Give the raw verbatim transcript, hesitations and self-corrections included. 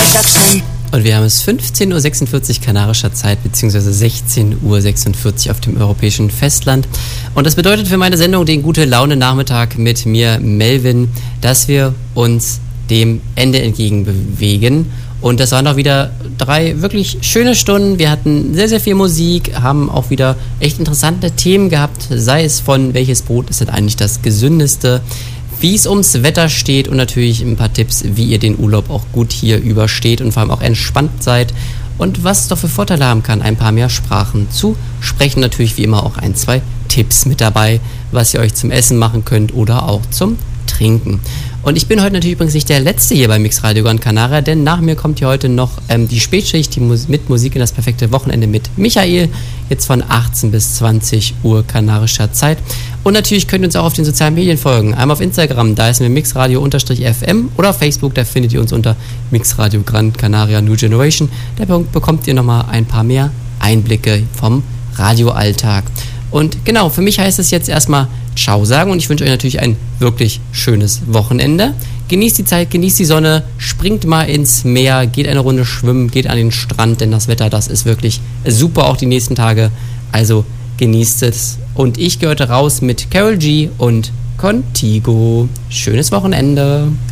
Production. Und wir haben es fünfzehn Uhr sechsundvierzig kanarischer Zeit, beziehungsweise sechzehn Uhr sechsundvierzig auf dem europäischen Festland. Und das bedeutet für meine Sendung den Gute-Laune-Nachmittag mit mir, Melvin, dass wir uns dem Ende entgegen bewegen. Und das waren auch wieder drei wirklich schöne Stunden. Wir hatten sehr, sehr viel Musik, haben auch wieder echt interessante Themen gehabt, sei es von welches Brot ist denn eigentlich das gesündeste, wie es ums Wetter steht und natürlich ein paar Tipps, wie ihr den Urlaub auch gut hier übersteht und vor allem auch entspannt seid und was es doch für Vorteile haben kann, ein paar mehr Sprachen zu sprechen. Natürlich wie immer auch ein, zwei Tipps mit dabei, was ihr euch zum Essen machen könnt oder auch zum Trinken. Und ich bin heute natürlich übrigens nicht der Letzte hier bei Mix Radio Gran Canaria, denn nach mir kommt hier heute noch ähm, die Spätschicht, die Mus- mit Musik in das perfekte Wochenende mit Michael, jetzt von achtzehn bis zwanzig Uhr kanarischer Zeit. Und natürlich könnt ihr uns auch auf den sozialen Medien folgen. Einmal auf Instagram, da ist mir mixradio-f m oder auf Facebook, da findet ihr uns unter Mixradio Gran Canaria New Generation. Da bekommt ihr nochmal ein paar mehr Einblicke vom Radioalltag. Und genau, für mich heißt es jetzt erstmal Ciao sagen und ich wünsche euch natürlich ein wirklich schönes Wochenende. Genießt die Zeit, genießt die Sonne, springt mal ins Meer, geht eine Runde schwimmen, geht an den Strand, denn das Wetter, das ist wirklich super auch die nächsten Tage. Also genießt es. Und ich gehe heute raus mit Karol G und Contigo. Schönes Wochenende.